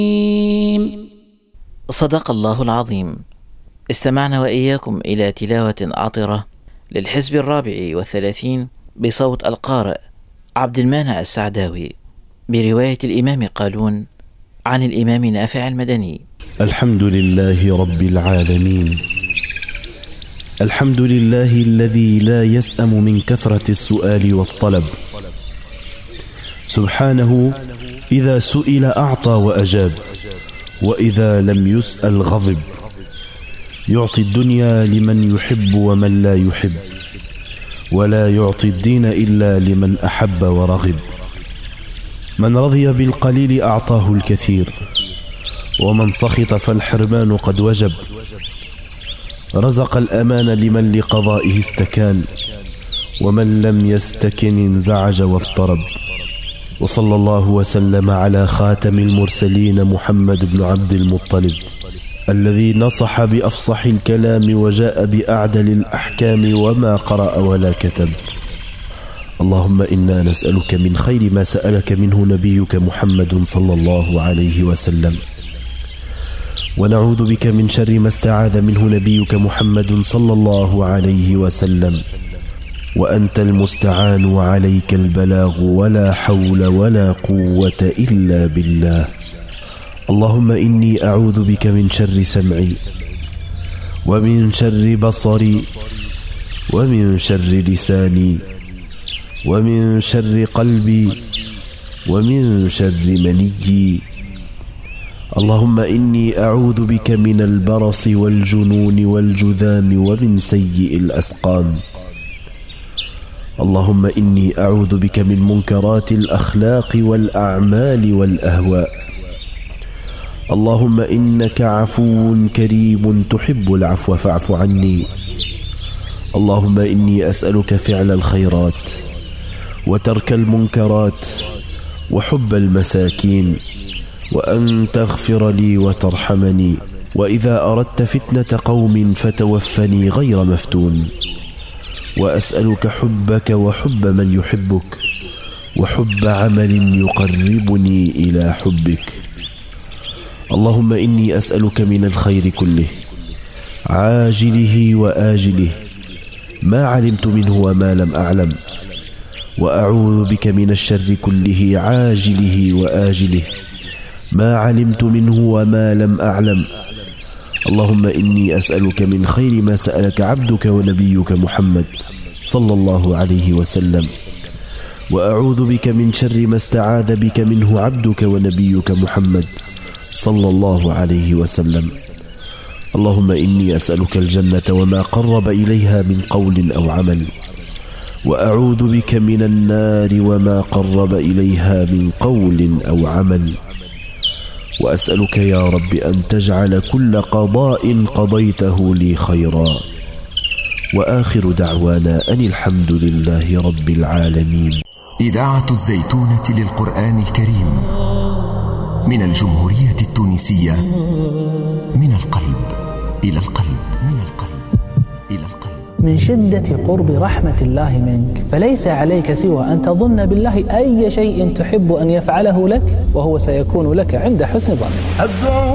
صدق الله العظيم. استمعنا وإياكم إلى تلاوة عطرة للحزب 34 بصوت القارئ عبد المانع السعداوي برواية الإمام قالون عن الإمام نافع المدني. الحمد لله رب العالمين، الحمد لله الذي لا يسأم من كثرة السؤال والطلب، سبحانه إذا سئل أعطى وأجاب، وإذا لم يسأل غضب، يعطي الدنيا لمن يحب ومن لا يحب، ولا يعطي الدين إلا لمن أحب ورغب. من رضي بالقليل أعطاه الكثير، ومن سخط فالحرمان قد وجب. رزق الأمان لمن لقضائه استكان، ومن لم يستكن انزعج واضطرب. وصلى الله وسلم على خاتم المرسلين محمد بن عبد المطلب، الذي نصح بأفصح الكلام وجاء بأعدل الأحكام وما قرأ ولا كتب. اللهم إنا نسألك من خير ما سألك منه نبيك محمد صلى الله عليه وسلم، ونعوذ بك من شر ما استعاذ منه نبيك محمد صلى الله عليه وسلم، وأنت المستعان وعليك البلاغ، ولا حول ولا قوة إلا بالله. اللهم إني أعوذ بك من شر سمعي، ومن شر بصري، ومن شر لساني، ومن شر قلبي، ومن شر منيي. اللهم إني أعوذ بك من البرص والجنون والجذام ومن سيء الأسقام. اللهم إني أعوذ بك من منكرات الأخلاق والأعمال والأهواء. اللهم إنك عفو كريم تحب العفو فاعف عني. اللهم إني أسألك فعل الخيرات، وترك المنكرات، وحب المساكين، وأن تغفر لي وترحمني، وإذا أردت فتنة قوم فتوفني غير مفتون. وأسألك حبك وحب من يحبك، وحب عمل يقربني إلى حبك. اللهم إني أسألك من الخير كله، عاجله وآجله، ما علمت منه وما لم أعلم، وأعوذ بك من الشر كله، عاجله وآجله، ما علمت منه وما لم أعلم. اللهم إني أسألك من خير ما سألك عبدك ونبيك محمد صلى الله عليه وسلم، وأعوذ بك من شر ما استعاذ بك منه عبدك ونبيك محمد صلى الله عليه وسلم. اللهم إني أسألك الجنة وما قرب إليها من قول أو عمل، وأعوذ بك من النار وما قرب إليها من قول أو عمل. وأسألك يا رب أن تجعل كل قضاء قضيته لي خيرا. وآخر دعوانا أن الحمد لله رب العالمين. إذاعة الزيتونة للقرآن الكريم من الجمهورية التونسية، من القلب إلى القلب، من القلب إلى القلب. من شدة قرب رحمة الله منك، فليس عليك سوى أن تظن بالله أي شيء تحب أن يفعله لك، وهو سيكون لك عند حسن ظنك.